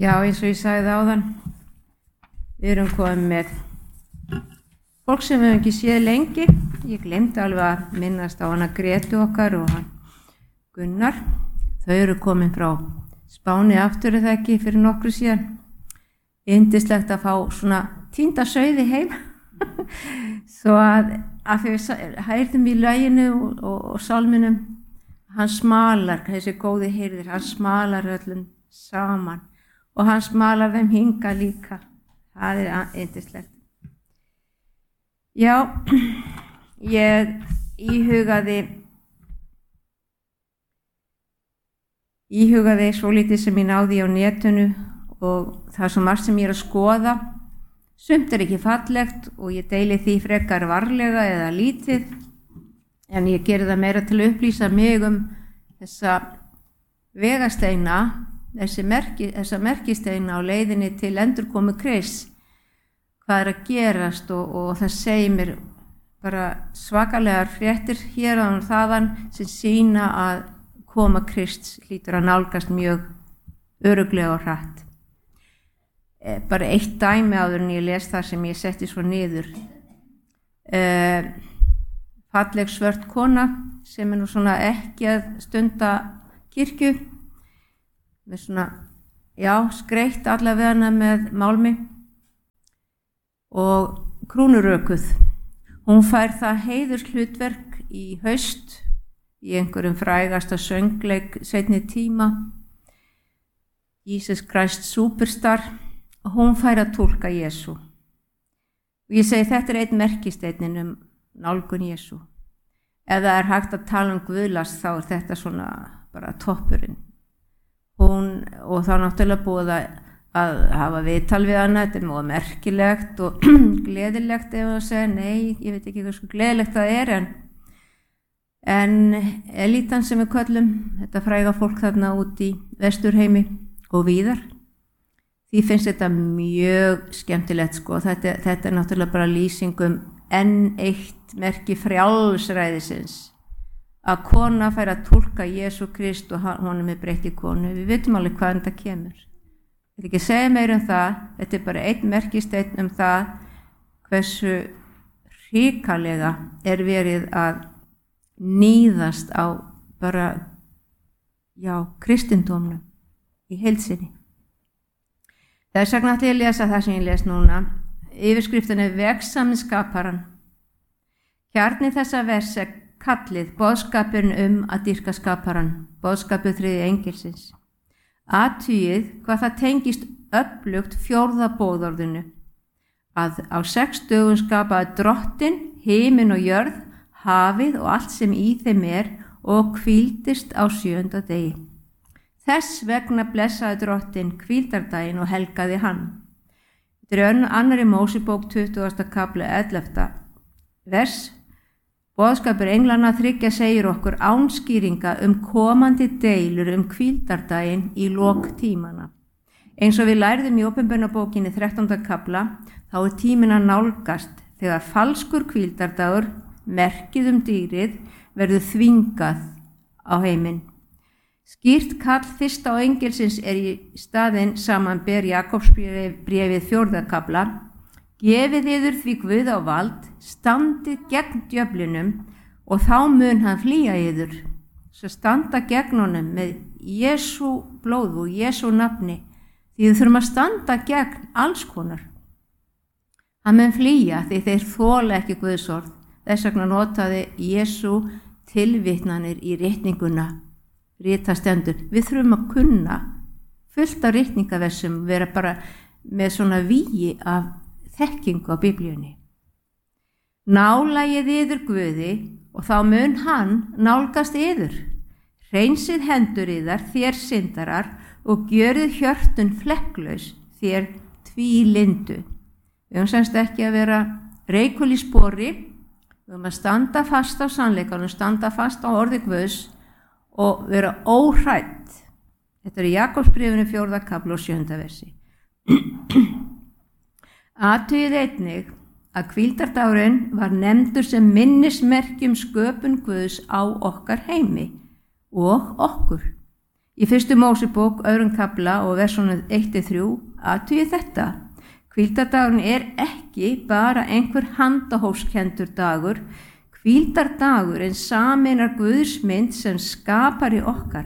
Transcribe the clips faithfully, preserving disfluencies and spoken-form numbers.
Já, eins og ég sagði áðan, við erum komið með fólk sem við hefum ekki séð lengi. Ég glemdi alveg að minnast á hana Gretu okkar og hann Gunnar. Þau eru komin frá Spáni aftur eða ekki fyrir nokkru síðan. Yndislegt að fá svona týnda sauði heim. Svo að, að við heyrðum í laginu og, og, og sálminum, hann smalar, þessi góði heyrðir, hann smalar öllum saman og hann smalar þeim hinga líka. Það er yndislegt. Já, ég íhugaði íhugaði svolítið sem ég náði á netinu og það er svo margt sem ég er að skoða. Sumt er ekki fallegt og ég deili því frekar varlega eða lítið, en ég geri það meira til að upplýsa mig um þessa vegasteina, þessi merki, þessa merkisteina á leiðinni til endurkomu Krists, hvað er að gerast og, og það segir mér bara svakalegar fréttir hér og þaðan sem sýna að koma Krists hlýtur að nálgast mjög örugglega og hratt. Bara eitt dæmi áður en ég les það sem ég setti svo niður. Uh, falleg svört kona sem er nú svona ekki að stunda kirkju, með svona, já, skreitt allavega hana með málmi og krúnurökuð. Hún fær það heiðurshlutverk í haust í einhverjum frægasta söngleik seinni tíma, Jesus Christ Superstar. Hún fær að túlka Jesú. Og ég segi þetta er einn merkisteinn um nálgun Jesú. Ef það er hægt að tala um guðlast þá er þetta svona bara toppurinn. Hún, og þá náttúrulega búið að, að hafa viðtal við hana, þetta er mjög merkilegt og gleðilegt ef að segja, nei, ég veit ekki hvað sko gleðilegt það er, en, en elítan sem við köllum, þetta fræga fólk þarna út í Vesturheimi og víðar, því finnst þetta mjög skemmtilegt sko. Þetta, þetta er náttúrulega bara lýsingum enn eitt merki frjálsræðisins. Að kona fær að túlka Jesú Krist og honum er breytt í konu. Við vitum alveg hvaðan það kemur. Ég vil ekki segja meira um það. Þetta er bara einn merkisteinn um það hversu hrikalega er verið að níðast á bara, já, kristindómnum í heild sinni. Þess vegna ætla ég að lesa það sem ég les núna. Yfirskriftin er Vegsamur skaparan. Kjarni þessa vers er kallið boðskapurinn um að dýrka skaparan, boðskapur þriðja engilsins. Athugið hvað það tengist öflugt fjórða boðorðinu. Að á sex dögum skapaði Drottinn himinn og jörð, hafið og allt sem í þeim er og hvíldist á sjöunda degi. Þess vegna blessaði Drottinn hvíldardaginn og helgaði hann. Þetta er annarri Mósebók tuttugasta kafli ellefta vers. Boðskapur englanna þriggja segir okkur ánskýringa um komandi deilur um hvíldardaginn í lok tímana. Eins og við lærðum í Opinberunarbókinni þrettánda kafla, þá er tíminn að nálgast þegar falskur hvíldardagur, merkið um dýrið, verður þvingað á heiminn. Skýrt kall fyrsta á engelsins er í staðinn samanber Jakobsbréfið fjórða kafla. Gefið yður því Guð á vald, standið gegn djöflinum og þá mun hann flýja yður. Svo standa gegn honum með Jesú blóð og Jesú nafni, því þau þurfum að standa gegn alls konar. Hann mun flýja því þeir þola ekki Guðs orð. Þess vegna notaði Jesú tilvitnanir í ritninguna. Ritastendur. Við þurfum að kunna fullt af ritningaversum, vera bara með svona vígi af þekkingu á Biblíunni. Nálagið yður Guði og þá mun hann nálgast yður. Hreinsið hendur yðar þér syndarar og gjörið hjörtun flekklaus þér tvílindu. Við höfum semst ekki að vera reikul í spori, við höfum að standa fast á sannleikanum, standa fast á orði Guðs og vera óhrædd. Þetta er í Jakobsbréfinu fjórða kafla og sjöunda versi. Athugið einnig að hvíldardagurinn var nefndur sem minnismerki um sköpun Guðs á okkar heimi og okkur. Í fyrstu Mósebók, öðrum kafla og versunum eitt til þrjú, athugið þetta. Hvíldardagurinn er ekki bara einhver handahófskendur dagur. Hvíldardagurinn sameinar Guðsmynd sem skapar í okkar.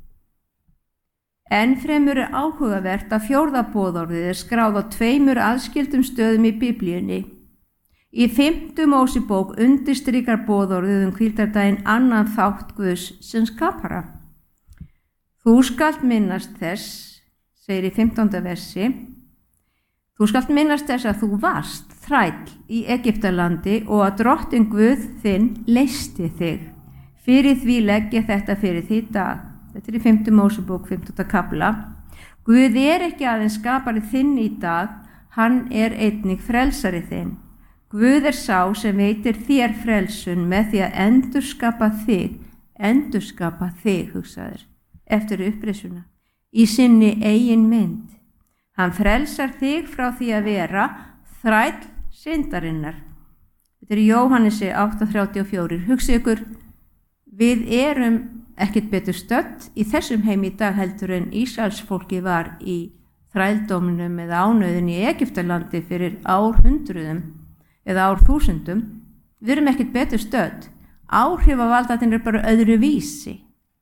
Ennfremur er áhugavert að fjórða boðorðið er skráð á tveimur aðskildum stöðum í Biblíunni. Í fimmtu Mósebók undirstrikar boðorðið um hvíldardaginn annan þátt Guðs sem skapara. Þú skalt minnast þess, segir í fimmtánda versi, þú skalt minnast þess að þú varst þræll í Egyptalandi og að Drottinn Guð þinn leysti þig. Fyrir því legg ég þetta fyrir því dag. Þetta er í fimmtu Mósebók, fimmtánda kafla. Guð er ekki aðeins skapari þinn í dag, hann er einnig frelsari þinn. Guð er sá sem veitir þér frelsun með því að endurskapa þig, endurskapa þig, hugsaður, eftir upprisuna, í sinni eigin mynd. Hann frelsar þig frá því að vera þræll syndarinnar. Þetta er í Jóhannesi átta þrjátíu og fjögur. Hugsið ykkur, við erum ekkert betur stödd í þessum heim í dag heldur en Ísraelsfólki var í þrældóminum eða ánauðin í Egyptalandi fyrir árhundruðum eða árþúsundum. Við erum ekkert betur stödd. Áhrifavaldarnir er bara öðru vísi.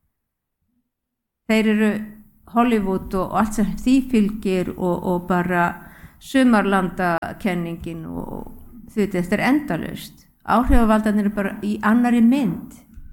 Þeir eru Hollywood og allt sem því fylgir og, og bara sumarlandakenningin og því þetta er endalaust. Áhrifavaldarnir er bara í annari mynd.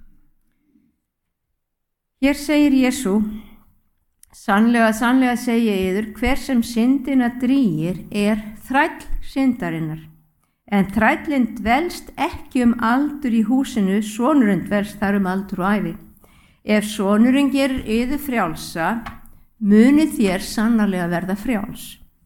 Hér segir Jesú, sannlega, sannlega segi ég yður, hver sem syndina drýgir er þræll syndarinnar. En þrællinn dvelst ekki um aldur í húsinu, sonurinn dvelst þar um aldur og ævi. Ef sonurinn gerir yður frjálsa, munið þér sannarlega verða frjáls.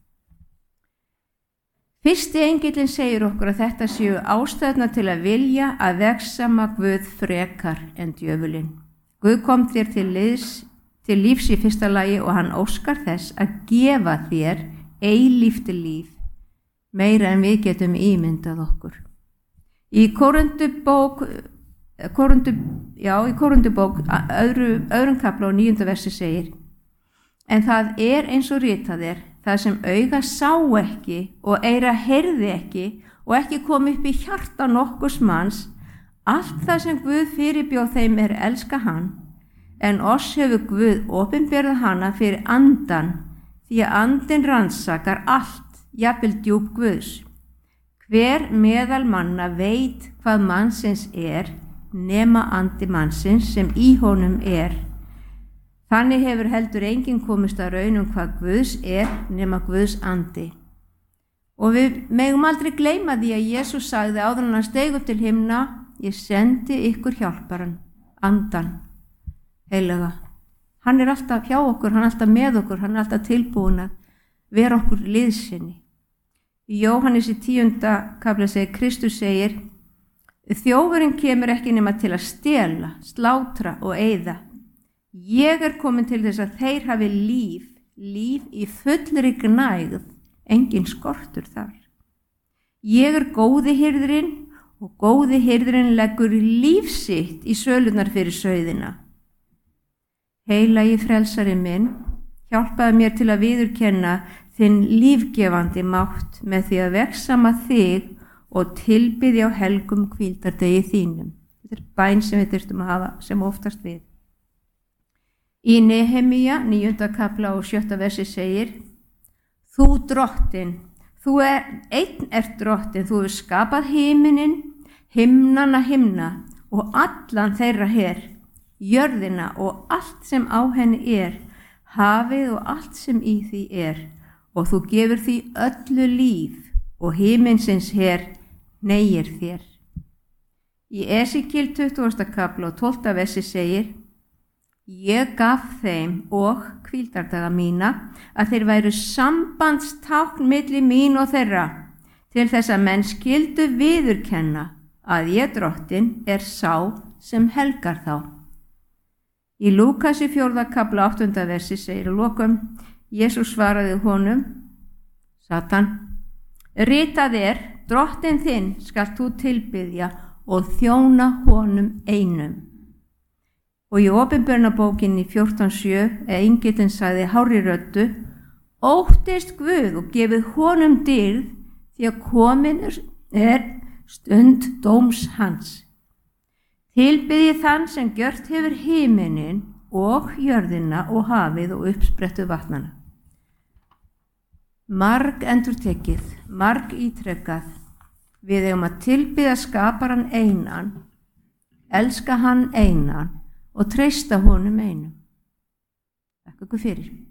Fyrsti engillinn segir okkur að þetta séu ástæðna til að vilja að vegsama Guð frekar en djöfulinn. Guð kom þér til, liðs, til lífs í fyrsta lagi og hann óskar þess að gefa þér eilíft líf, meira en við getum ímyndað okkur. Í Korintubók, Korintu, já, í Korintubók öðru, öðrum kafla og níunda versi segir, en það er eins og ritað er, það sem auga sá ekki og eyra heyrði ekki og ekki kom upp í hjarta nokkurs manns, allt það sem Guð fyrirbjóð þeim er elska hann, en oss hefur Guð opinberað hana fyrir andan, því að andinn rannsakar allt, jafnvel djúp Guðs. Hver meðal manna veit hvað mannsins er, nema andi mannsins sem í honum er. Þannig hefur heldur enginn komist að raun um hvað Guðs er, nema Guðs andi. Og við megum aldrei gleyma því að Jesús sagði áður en hann steig upp til himna, ég sendi ykkur hjálparan, andan, heilaga. Hann er alltaf hjá okkur, hann er alltaf með okkur, hann er alltaf tilbúin að vera okkur liðsinni. Í Jóhannesi tíunda kafla segir, Kristus segir, þjófurinn kemur ekki nema til að stela, slátra og eyða. Ég er komin til þess að þeir hafi líf, líf í fullri gnægð, engin skortur þar. Ég er góði hirðurinn og góði hirðurinn leggur líf sitt í sölunar fyrir sauðina. Heilagi frelsari minn, hjálpaði mér til að viðurkenna þinn lífgefandi mátt með því að vegsama þig og tilbiðja á helgum hvíldardegi þínum. Þetta er bæn sem við þurftum að hafa sem oftast við. Í Nehemía, níunda kafla og sjötta versi segir, þú drottinn, þú er, einn ert drottinn, þú hefur skapað himinin, himnana himna og allan þeirra her, jörðina og allt sem á henni er, hafið og allt sem í því er, og þú gefur því öllu líf og himinsins her neyir þér. Í Esekíel tuttugasta kafla og tólfta versi segir, ég gaf þeim og hvíldardaga mína að þeir væru sambandstákn milli mín og þeirra til þess að menn skyldu viðurkenna að ég drottinn er sá sem helgar þá. Í Lúkasi fjórða kafla áttunda versi segir að lokum, Jesús svaraði honum, Satan, ritað er, drottinn þinn skalt þú tilbiðja og þjóna honum einum. Og í opinberunarbókinni fjórtán sjö engillinn sagði hárri röddu: óttist Guð og gefið honum dýrð, því að komin er stund dóms hans. Tilbiðið þann sem gjört hefur himinin og jörðina og hafið og uppsprettu vatnana. Marg endurtekið, marg ítrekað, við eigum að tilbiðja skaparan einan, elska hann einan og treysta honum einum. Takk ykkur fyrir.